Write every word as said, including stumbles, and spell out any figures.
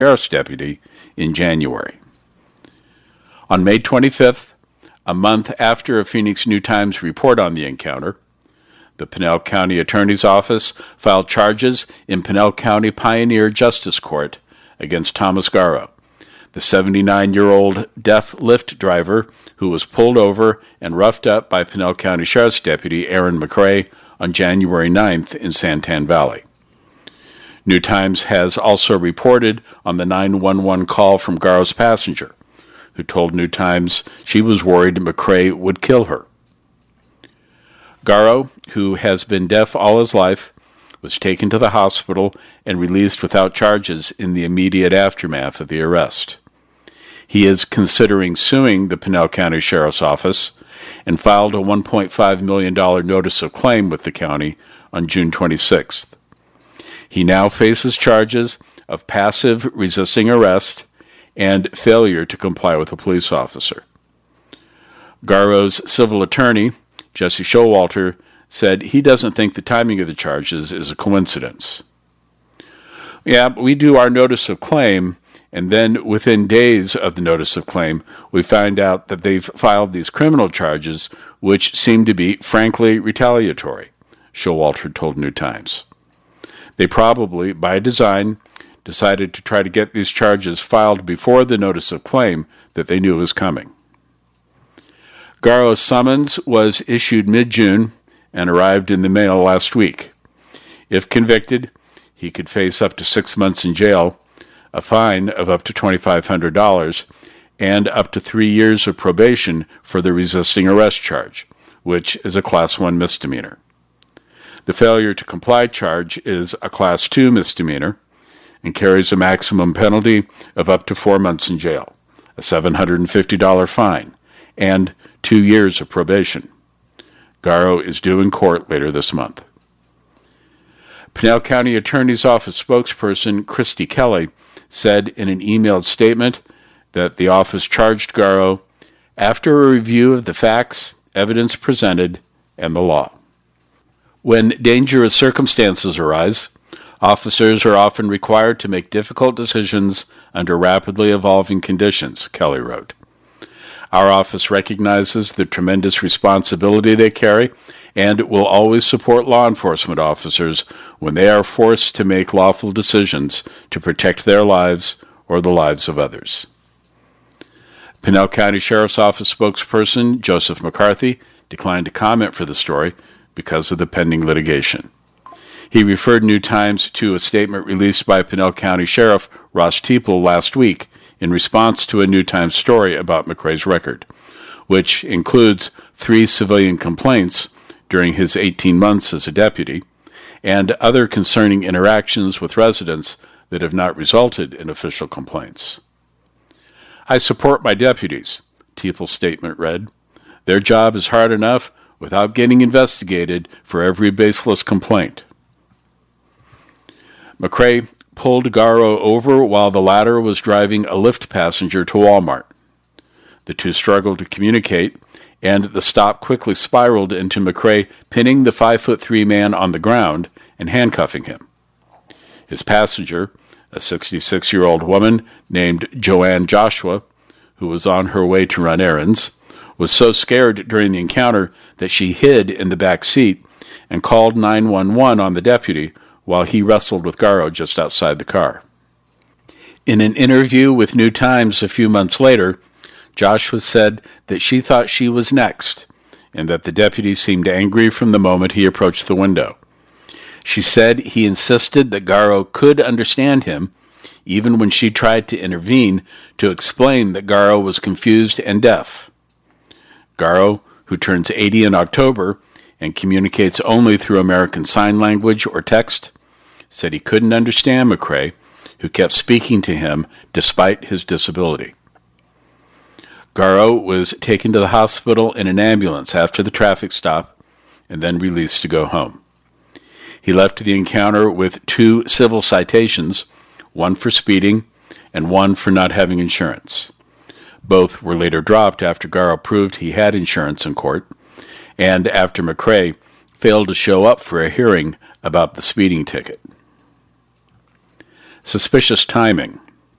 sheriff's deputy in January. On May twenty-fifth, a month after a Phoenix New-Times report on the encounter, the Pinal County Attorney's Office filed charges in Pinal County Pioneer Justice Court against Thomas Garrow, the seventy-nine-year-old deaf Lyft driver who was pulled over and roughed up by Pinal County Sheriff's Deputy Aaron McCray on January ninth in Santan Valley. New-Times has also reported on the nine one one call from Garrow's passenger, who told New-Times she was worried McCray would kill her. Garrow, who has been deaf all his life, was taken to the hospital and released without charges in the immediate aftermath of the arrest. He is considering suing the Pinal County Sheriff's Office and filed a one point five million dollars notice of claim with the county on June twenty-sixth. He now faces charges of passive resisting arrest and failure to comply with a police officer. Garrow's civil attorney, Jesse Showalter, said he doesn't think the timing of the charges is a coincidence. Yeah, we do our notice of claim, and then within days of the notice of claim, we find out that they've filed these criminal charges, which seem to be frankly retaliatory, Showalter told New-Times. They probably, by design, decided to try to get these charges filed before the notice of claim that they knew was coming. Garrow's summons was issued mid-June and arrived in the mail last week. If convicted, he could face up to six months in jail, a fine of up to twenty-five hundred dollars, and up to three years of probation for the resisting arrest charge, which is a Class one misdemeanor. The failure to comply charge is a Class two misdemeanor and carries a maximum penalty of up to four months in jail, a seven hundred fifty dollars fine, and two years of probation. Garrow is due in court later this month. Pinal County Attorney's Office spokesperson Christy Kelly said in an emailed statement that the office charged Garrow after a review of the facts, evidence presented, and the law. When dangerous circumstances arise, officers are often required to make difficult decisions under rapidly evolving conditions, Kelly wrote. Our office recognizes the tremendous responsibility they carry and will always support law enforcement officers when they are forced to make lawful decisions to protect their lives or the lives of others. Pinal County Sheriff's Office spokesperson Joseph McCarthy declined to comment for the story because of the pending litigation. He referred New-Times to a statement released by Pinal County Sheriff Ross Teeple last week in response to a New-Times story about McCray's record, which includes three civilian complaints during his eighteen months as a deputy, and other concerning interactions with residents that have not resulted in official complaints. I support my deputies, Teeple's statement read. Their job is hard enough without getting investigated for every baseless complaint. McCray pulled Garrow over while the latter was driving a Lyft passenger to Walmart. The two struggled to communicate, and the stop quickly spiraled into McCray pinning the five foot three man on the ground and handcuffing him. His passenger, a sixty-six-year-old woman named Joanne Joshua, who was on her way to run errands, was so scared during the encounter that she hid in the back seat and called nine one one on the deputy while he wrestled with Garrow just outside the car. In an interview with New-Times a few months later, Joshua said that she thought she was next and that the deputy seemed angry from the moment he approached the window. She said he insisted that Garrow could understand him, even when she tried to intervene to explain that Garrow was confused and deaf. Garrow, who turns eighty in October and communicates only through American Sign Language or text, said he couldn't understand McCray, who kept speaking to him despite his disability. Garrow was taken to the hospital in an ambulance after the traffic stop and then released to go home. He left the encounter with two civil citations, one for speeding and one for not having insurance. Both were later dropped after Garrow proved he had insurance in court, and after McCray failed to show up for a hearing about the speeding ticket. Suspicious timing.